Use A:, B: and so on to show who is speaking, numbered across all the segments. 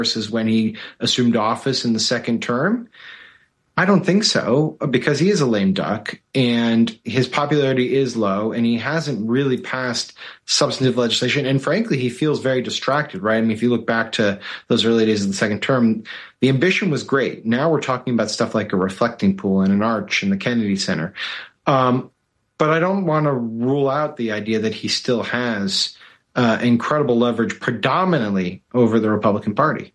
A: versus when he assumed office in the second term? I don't think so, because he is a lame duck and his popularity is low and he hasn't really passed substantive legislation. And frankly, he feels very distracted, right? I mean, if you look back to those early days of the second term, the ambition was great. Now we're talking about stuff like a reflecting pool and an arch in the Kennedy Center. But I don't want to rule out the idea that he still has incredible leverage predominantly over the Republican Party.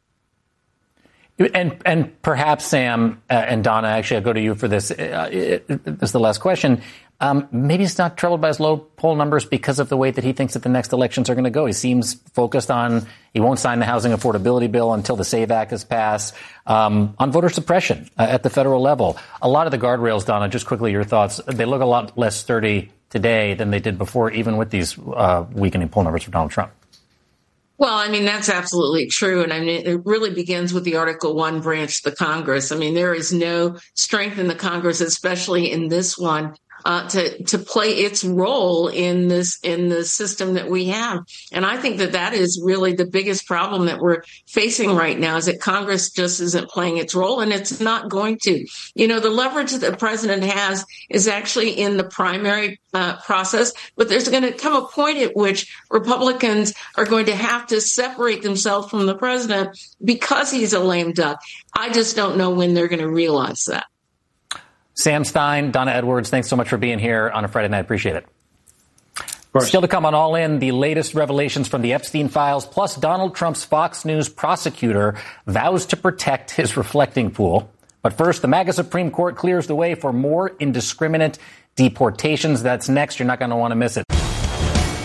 B: And perhaps, Sam and Donna, actually, I'll go to you for this. This is the last question. Maybe he's not troubled by his low poll numbers because of the way that he thinks that the next elections are going to go. He seems focused on he won't sign the housing affordability bill until the SAVE Act is passed. On voter suppression at the federal level. A lot of the guardrails, Donna, just quickly your thoughts, they look a lot less sturdy today than they did before, even with these weakening poll numbers for Donald Trump.
C: Well, I mean, that's absolutely true. And I mean, it really begins with the Article 1 branch, the Congress. I mean, there is no strength in the Congress, especially in this one, to play its role in the system that we have. And I think that is really the biggest problem that we're facing right now, is that Congress just isn't playing its role, and it's not going to. You know, the leverage that the president has is actually in the primary process, but there's going to come a point at which Republicans are going to have to separate themselves from the president because he's a lame duck. I just don't know when they're going to realize that.
B: Sam Stein, Donna Edwards, thanks so much for being here on a Friday night. Appreciate it. Still to come on All In, the latest revelations from the Epstein files, plus Donald Trump's Fox News prosecutor vows to protect his reflecting pool. But first, the MAGA Supreme Court clears the way for more indiscriminate deportations. That's next. You're not going to want to miss it.